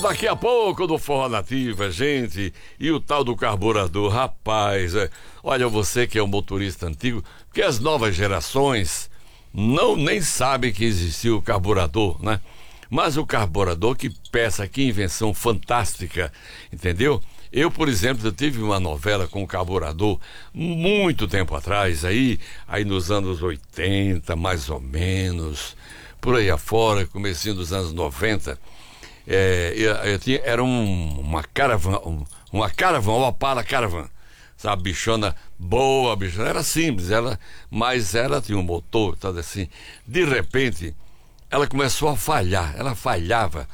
Daqui a pouco do Forró Nativa, gente. E o tal do carburador, rapaz, olha, você que é um motorista antigo, porque as novas gerações nem sabem que existiu o carburador, né? Mas o carburador, que peça, que invenção fantástica, entendeu? Eu, por exemplo, eu tive uma novela com carburador muito tempo atrás, aí nos anos 80, mais ou menos, por aí afora, comecinho dos anos 90. Era uma Caravan, uma Opala Caravan, sabe, bichona boa, bichona, era simples, mas ela tinha um motor, tudo assim. De repente, ela começou a falhar, ela falhava.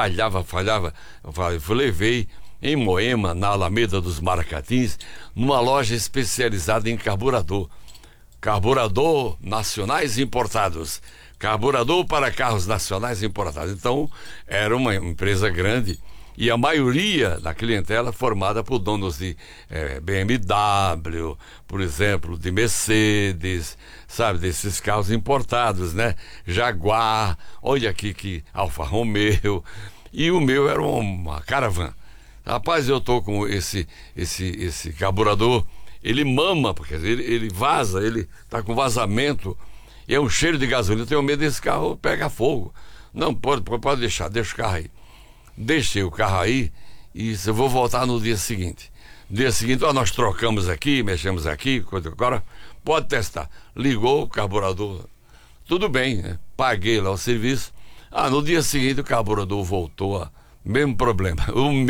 Eu levei em Moema, na Alameda dos Maracatins, numa loja especializada em carburador nacionais importados. Carburador para carros nacionais importados. Então, era uma empresa grande e a maioria da clientela formada por donos de BMW, por exemplo, de Mercedes, sabe, desses carros importados, né? Jaguar, olha aqui que Alfa Romeo, e o meu era uma Caravan. Rapaz, eu tô com esse carburador, ele mama, porque ele vaza, ele tá com vazamento. E é um cheiro de gasolina. Eu tenho medo desse carro pegar fogo. Não, pode deixar, deixa o carro aí. Deixei o carro aí e eu vou voltar no dia seguinte. No dia seguinte, nós trocamos aqui, mexemos aqui, agora pode testar. Ligou o carburador, tudo bem, né? Paguei lá o serviço. No dia seguinte o carburador voltou, mesmo problema,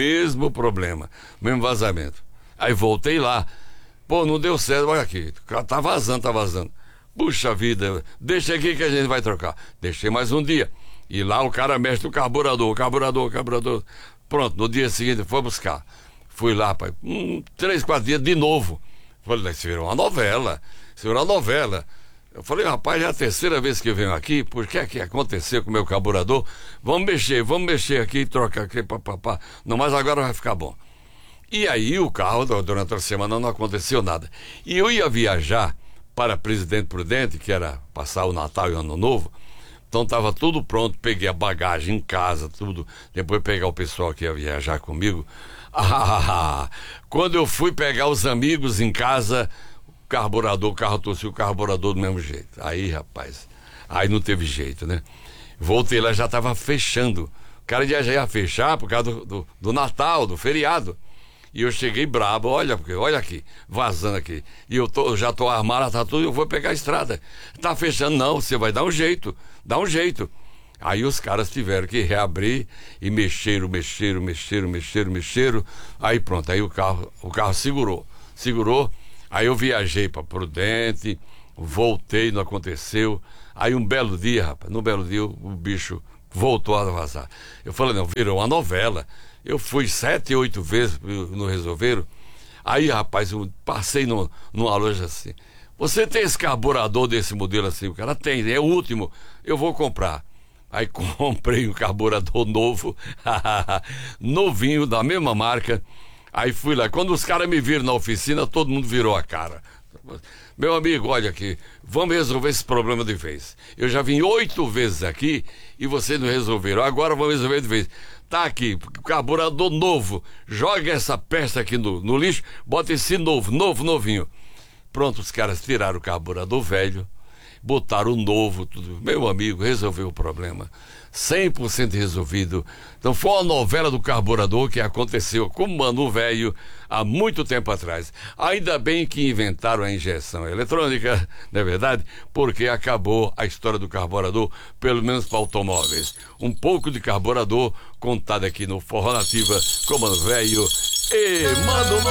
mesmo vazamento. Aí voltei lá, não deu certo, olha aqui, tá vazando. Puxa vida, deixa aqui que a gente vai trocar. Deixei mais um dia. E lá o cara mexe no carburador. Pronto, no dia seguinte foi buscar. Fui lá, pai, 3, 4 dias de novo. Falei, isso virou uma novela. Eu falei, rapaz, é a terceira vez que eu venho aqui, por que aconteceu com o meu carburador? Vamos mexer aqui, trocar aqui, papapá. Não, mas agora vai ficar bom. E aí o carro, durante a semana, não aconteceu nada. E eu ia viajar para Presidente Prudente, que era passar o Natal e o Ano Novo. Então estava tudo pronto, peguei a bagagem em casa, tudo, depois pegar o pessoal que ia viajar comigo. Quando eu fui pegar os amigos em casa, o carro torcia o carburador do mesmo jeito. Aí, rapaz, aí não teve jeito, né? Voltei lá, já estava fechando. O cara já ia fechar por causa do Natal, do feriado. E eu cheguei brabo, olha aqui, vazando aqui. E eu já tô armado, tá tudo, eu vou pegar a estrada. Tá fechando, não, você vai dar um jeito. Aí os caras tiveram que reabrir e mexeram. Aí pronto, aí o carro segurou. Aí eu viajei para Prudente, voltei, não aconteceu. Aí um belo dia, rapaz, o bicho voltou a vazar. Eu falei, não, virou uma novela. Eu fui 7, 8 vezes no Resolveiro. Aí, rapaz, eu passei numa loja assim. Você tem esse carburador desse modelo assim? O cara tem, é o último. Eu vou comprar. Aí comprei um carburador novo, novinho, da mesma marca. Aí fui lá. Quando os caras me viram na oficina, todo mundo virou a cara. Meu amigo, olha aqui, vamos resolver esse problema de vez. Eu já vim 8 vezes aqui e vocês não resolveram. Agora vamos resolver de vez. Tá aqui, carburador novo. Joga essa peça aqui no lixo, bota esse novinho. Pronto, os caras tiraram o carburador velho, botaram o novo, tudo. Meu amigo, resolveu o problema. 100% resolvido. Então foi uma novela do carburador que aconteceu com o Mano Velho há muito tempo atrás. Ainda bem que inventaram a injeção eletrônica, não é verdade? Porque acabou a história do carburador, pelo menos para automóveis. Um pouco de carburador contado aqui no Forró Nativa com o Mano Velho e Mano